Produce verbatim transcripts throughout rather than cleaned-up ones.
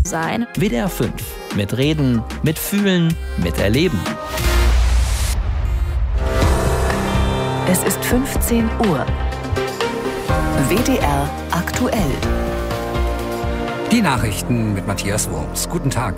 sein. W D R fünf. Mit Reden, mit Fühlen, mit Erleben. Es ist fünfzehn Uhr. W D R aktuell. Die Nachrichten mit Matthias Wurms. Guten Tag.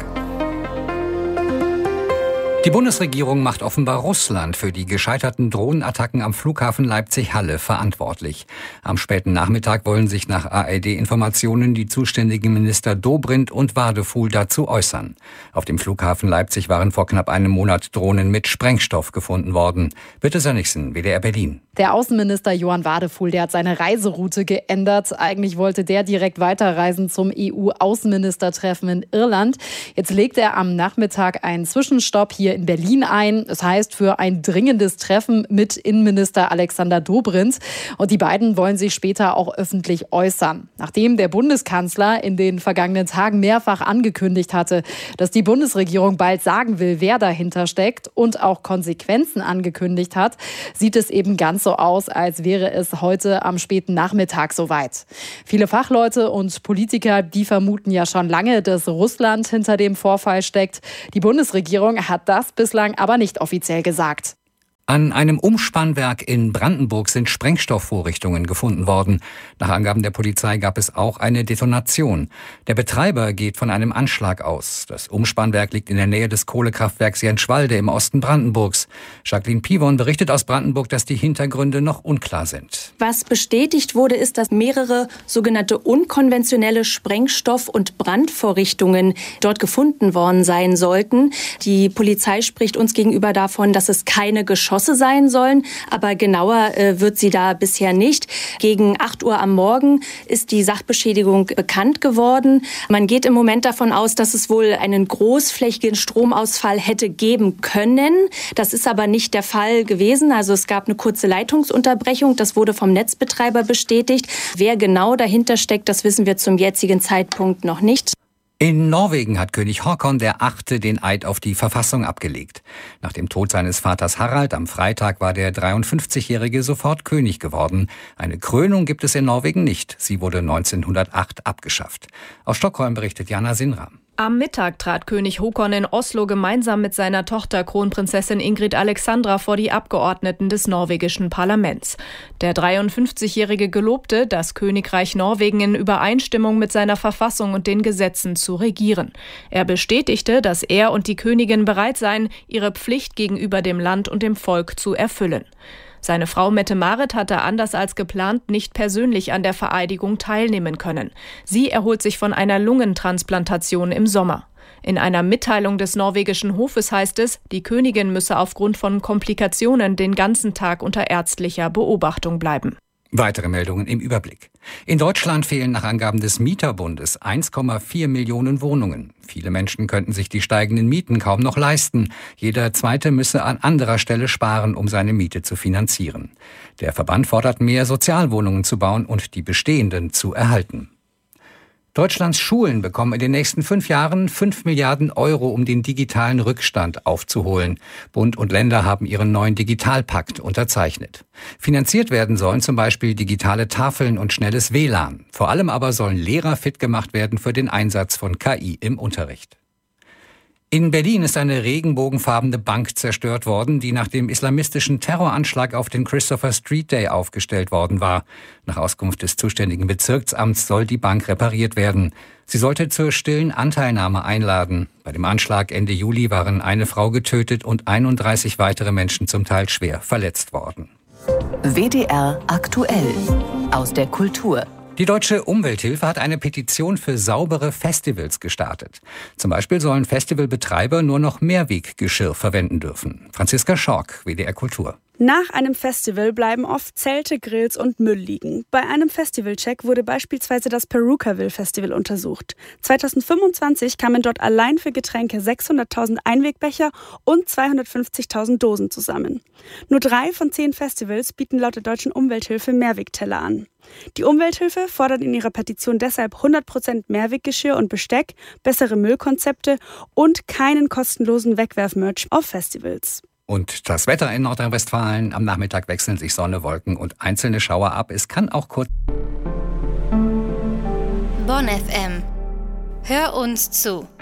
Die Bundesregierung macht offenbar Russland für die gescheiterten Drohnenattacken am Flughafen Leipzig-Halle verantwortlich. Am späten Nachmittag wollen sich nach A R D-Informationen die zuständigen Minister Dobrindt und Wadefuhl dazu äußern. Auf dem Flughafen Leipzig waren vor knapp einem Monat Drohnen mit Sprengstoff gefunden worden. Birte Sönnigsen, W D R Berlin. Der Außenminister Johann Wadefuhl, der hat seine Reiseroute geändert. Eigentlich wollte der direkt weiterreisen zum E U-Außenministertreffen in Irland. Jetzt legt er am Nachmittag einen Zwischenstopp hier in Berlin ein. Das heißt, für ein dringendes Treffen mit Innenminister Alexander Dobrindt. Und die beiden wollen sich später auch öffentlich äußern. Nachdem der Bundeskanzler in den vergangenen Tagen mehrfach angekündigt hatte, dass die Bundesregierung bald sagen will, wer dahinter steckt und auch Konsequenzen angekündigt hat, sieht es eben ganz so aus, als wäre es heute am späten Nachmittag soweit. Viele Fachleute und Politiker, die vermuten ja schon lange, dass Russland hinter dem Vorfall steckt. Die Bundesregierung hat das bislang aber nicht offiziell gesagt. An einem Umspannwerk in Brandenburg sind Sprengstoffvorrichtungen gefunden worden. Nach Angaben der Polizei gab es auch eine Detonation. Der Betreiber geht von einem Anschlag aus. Das Umspannwerk liegt in der Nähe des Kohlekraftwerks Jenschwalde im Osten Brandenburgs. Jacqueline Pivon berichtet aus Brandenburg, dass die Hintergründe noch unklar sind. Was bestätigt wurde, ist, dass mehrere sogenannte unkonventionelle Sprengstoff- und Brandvorrichtungen dort gefunden worden sein sollten. Die Polizei spricht uns gegenüber davon, dass es keine Geschosse sein sollen, aber genauer äh, wird sie da bisher nicht. Gegen acht Uhr am Morgen ist die Sachbeschädigung bekannt geworden. Man geht im Moment davon aus, dass es wohl einen großflächigen Stromausfall hätte geben können. Das ist aber nicht der Fall gewesen. Also es gab eine kurze Leitungsunterbrechung. Das wurde vom Netzbetreiber bestätigt. Wer genau dahinter steckt, das wissen wir zum jetzigen Zeitpunkt noch nicht. In Norwegen hat König Håkon der Achte den Eid auf die Verfassung abgelegt. Nach dem Tod seines Vaters Harald am Freitag war der dreiundfünfzigjährige sofort König geworden. Eine Krönung gibt es in Norwegen nicht. Sie wurde neunzehnhundertacht abgeschafft. Aus Stockholm berichtet Jana Sinra. Am Mittag trat König Håkon in Oslo gemeinsam mit seiner Tochter Kronprinzessin Ingrid Alexandra vor die Abgeordneten des norwegischen Parlaments. Der dreiundfünfzigjährige gelobte, das Königreich Norwegen in Übereinstimmung mit seiner Verfassung und den Gesetzen zu regieren. Er bestätigte, dass er und die Königin bereit seien, ihre Pflicht gegenüber dem Land und dem Volk zu erfüllen. Seine Frau Mette-Marit hatte anders als geplant nicht persönlich an der Vereidigung teilnehmen können. Sie erholt sich von einer Lungentransplantation im Sommer. In einer Mitteilung des norwegischen Hofes heißt es, die Königin müsse aufgrund von Komplikationen den ganzen Tag unter ärztlicher Beobachtung bleiben. Weitere Meldungen im Überblick. In Deutschland fehlen nach Angaben des Mieterbundes eins Komma vier Millionen Wohnungen. Viele Menschen könnten sich die steigenden Mieten kaum noch leisten. Jeder Zweite müsse an anderer Stelle sparen, um seine Miete zu finanzieren. Der Verband fordert, mehr Sozialwohnungen zu bauen und die bestehenden zu erhalten. Deutschlands Schulen bekommen in den nächsten fünf Jahren fünf Milliarden Euro, um den digitalen Rückstand aufzuholen. Bund und Länder haben ihren neuen Digitalpakt unterzeichnet. Finanziert werden sollen zum Beispiel digitale Tafeln und schnelles W L A N. Vor allem aber sollen Lehrer fit gemacht werden für den Einsatz von K I im Unterricht. In Berlin ist eine regenbogenfarbene Bank zerstört worden, die nach dem islamistischen Terroranschlag auf den Christopher Street Day aufgestellt worden war. Nach Auskunft des zuständigen Bezirksamts soll die Bank repariert werden. Sie sollte zur stillen Anteilnahme einladen. Bei dem Anschlag Ende Juli waren eine Frau getötet und einunddreißig weitere Menschen zum Teil schwer verletzt worden. W D R aktuell aus der Kultur. Die Deutsche Umwelthilfe hat eine Petition für saubere Festivals gestartet. Zum Beispiel sollen Festivalbetreiber nur noch Mehrweggeschirr verwenden dürfen. Franziska Schork, W D R Kultur. Nach einem Festival bleiben oft Zelte, Grills und Müll liegen. Bei einem Festivalcheck wurde beispielsweise das Perucaville Festival untersucht. zweitausendfünfundzwanzig kamen dort allein für Getränke sechshunderttausend Einwegbecher und zweihundertfünfzigtausend Dosen zusammen. Nur drei von zehn Festivals bieten laut der Deutschen Umwelthilfe Mehrwegteller an. Die Umwelthilfe fordert in ihrer Petition deshalb hundert Prozent Mehrweggeschirr und Besteck, bessere Müllkonzepte und keinen kostenlosen Wegwerfmerch auf Festivals. Und das Wetter in Nordrhein-Westfalen. Am Nachmittag wechseln sich Sonne, Wolken und einzelne Schauer ab. Es kann auch kurz... Bonn F M. Hör uns zu.